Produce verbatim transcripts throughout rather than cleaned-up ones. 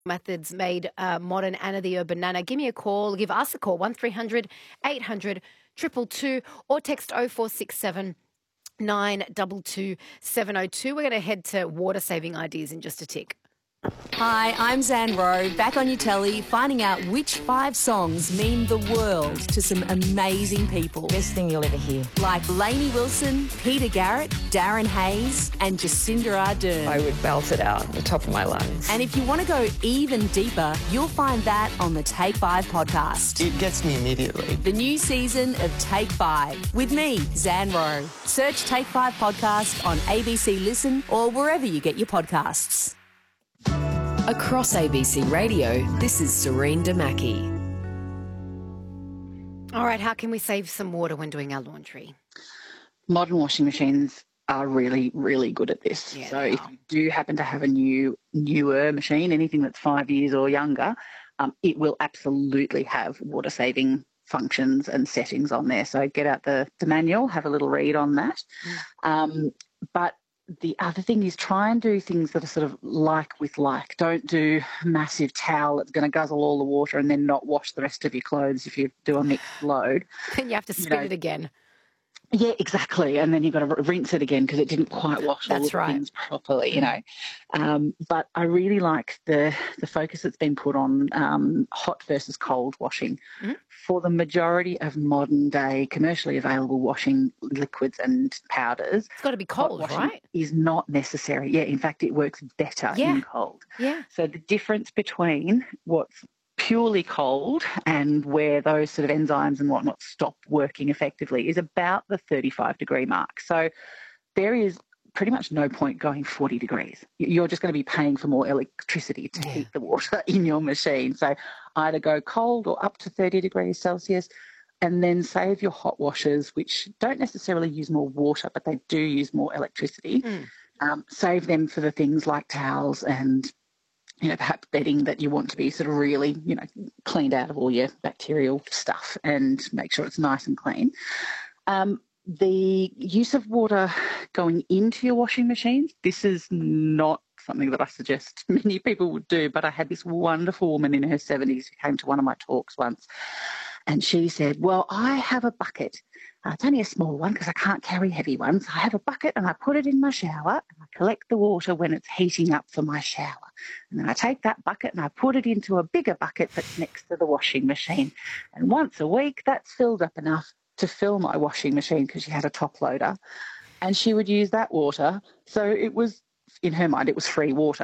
Methods made uh, modern. Anna the Urban Nana. Give me a call. Give us a call. one three hundred eight hundred two two two or text oh four six seven nine two two seven oh two. We're going to head to water saving ideas in just a tick. Hi, I'm Zan Rowe, back on your telly, finding out which five songs mean the world to some amazing people. Best thing you'll ever hear. Like Lainey Wilson, Peter Garrett, Darren Hayes and Jacinda Ardern. I would belt it out at the top of my lungs. And if you want to go even deeper, you'll find that on the Take Five podcast. It gets me immediately. The new season of Take Five with me, Zan Rowe. Search Take Five podcast on A B C Listen or wherever you get your podcasts. Across A B C Radio, this is Serene Damaki. All right, how can we save some water when doing our laundry? Modern washing machines are really, really good at this. Yeah, so they if are. you do happen to have a new, newer machine, anything that's five years or younger, um, it will absolutely have water-saving functions and settings on there. So get out the, the manual, have a little read on that. Mm. Um, but the other thing is try and do things that are sort of like with like. Don't do a massive towel that's going to guzzle all the water and then not wash the rest of your clothes if you do a mixed load. Then you have to spin know, it again. Yeah, exactly. And then you've got to rinse it again because it didn't quite wash all That's of the right. things properly, you know. Um, but I really like the the focus that's been put on um, hot versus cold washing. Mhm. For the majority of modern day commercially available washing liquids and powders, It's got to be hot cold, washing right? is not necessary. Yeah, in fact, it works better Yeah. in cold. Yeah. So the difference between what's purely cold and where those sort of enzymes and whatnot stop working effectively is about the thirty-five degree mark. So there is pretty much no point going forty degrees. You're just going to be paying for more electricity to Yeah. heat the water in your machine. So either go cold or up to thirty degrees Celsius, and then save your hot washers, which don't necessarily use more water, but they do use more electricity. Mm. Um, save them for the things like towels and, you know, perhaps bedding that you want to be sort of really, you know, cleaned out of all your bacterial stuff and make sure it's nice and clean. Um, the use of water going into your washing machines, this is not something that I suggest many people would do, but I had this wonderful woman in her seventies who came to one of my talks once, and she said, well, I have a bucket. Uh, it's only a small one because I can't carry heavy ones. I have a bucket and I put it in my shower and I collect the water when it's heating up for my shower. And then I take that bucket and I put it into a bigger bucket that's next to the washing machine. And once a week, that's filled up enough to fill my washing machine because she had a top loader. And she would use that water. So it was, in her mind, it was free water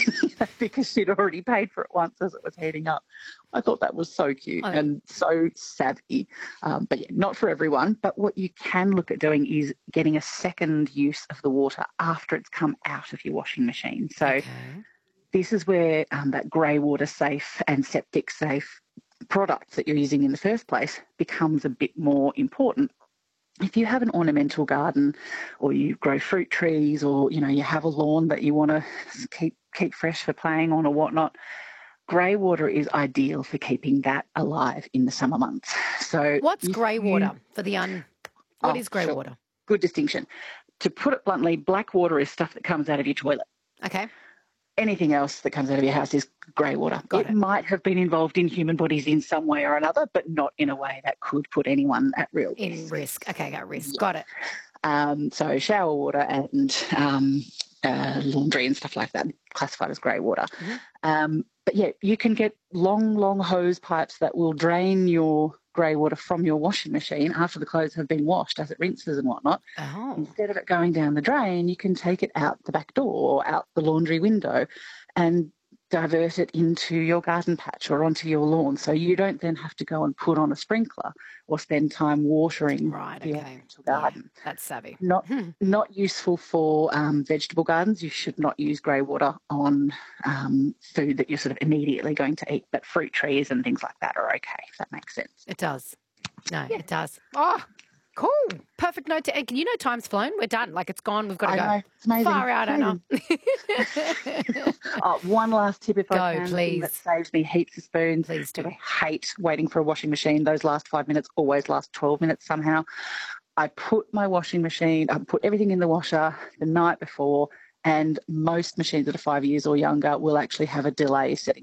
because she'd already paid for it once as it was heating up. I thought that was so cute Oh. and so savvy. Um, but yeah, not for everyone. But what you can look at doing is getting a second use of the water after it's come out of your washing machine. So Okay. this is where um, that grey water safe and septic safe products that you're using in the first place becomes a bit more important. If you have an ornamental garden or you grow fruit trees or, you know, you have a lawn that you want to keep keep fresh for playing on or whatnot, grey water is ideal for keeping that alive in the summer months. So What's if grey you- water for the un? What Oh, is grey sure. water? Good distinction. To put it bluntly, black water is stuff that comes out of your toilet. Okay. Anything else that comes out of your house is grey water. Got it it. might have been involved in human bodies in some way or another, but not in a way that could put anyone at real In risk. risk. Okay, got risk. Yeah. Got it. Um, so shower water and um, uh, laundry and stuff like that classified as grey water. Mhm. Um, but yeah, you can get long, long hose pipes that will drain your grey water from your washing machine after the clothes have been washed as it rinses and whatnot. Oh. Instead of it going down the drain, you can take it out the back door or out the laundry window and divert it into your garden patch or onto your lawn. So you don't then have to go and put on a sprinkler or spend time watering Right, the okay. ornamental Yeah, garden. that's savvy. Not Hmm. not useful for um, vegetable gardens. You should not use grey water on um, food that you're sort of immediately going to eat, but fruit trees and things like that are okay, if that makes sense. It does. No, it does. Oh, cool. Perfect note to end. You know time's flown. We're done. Like it's gone. We've got to I go. know, it's amazing. Far out, Anna. Oh, one last tip if Go, I can, thing that please. saves me heaps of spoons. Please do. I hate waiting for a washing machine. Those last five minutes always last twelve minutes somehow. I put my washing machine, I put everything in the washer the night before, and most machines that are five years or younger will actually have a delay setting.